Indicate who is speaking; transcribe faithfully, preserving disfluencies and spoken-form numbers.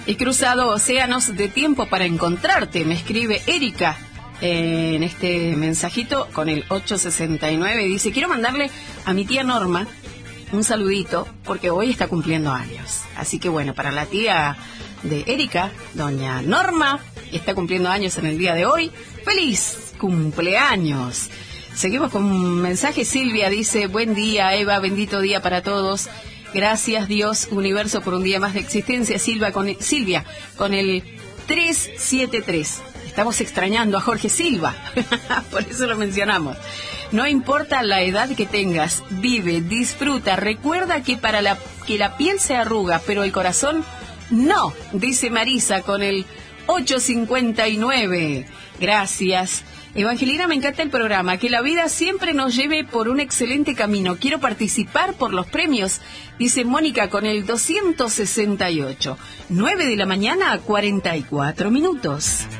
Speaker 1: He cruzado océanos de tiempo para encontrarte, me escribe Erika eh, en este mensajito con el ocho sesenta y nueve. Dice, quiero mandarle a mi tía Norma un saludito porque hoy está cumpliendo años. Así que bueno, para la tía de Erika, doña Norma, está cumpliendo años en el día de hoy. ¡Feliz cumpleaños! Seguimos con un mensaje. Silvia dice, buen día Eva, bendito día para todos. Gracias Dios, universo, por un día más de existencia. Silvia con el, Silvia, con el tres siete tres. Estamos extrañando a Jorge Silva, por eso lo mencionamos. No importa la edad que tengas, vive, disfruta. Recuerda que para la, que la piel se arruga, pero el corazón no, dice Marisa con el ocho cincuenta y nueve. Gracias. Evangelina, me encanta el programa, que la vida siempre nos lleve por un excelente camino. Quiero participar por los premios, dice Mónica con el doscientos sesenta y ocho. nueve de la mañana, cuarenta y cuatro minutos.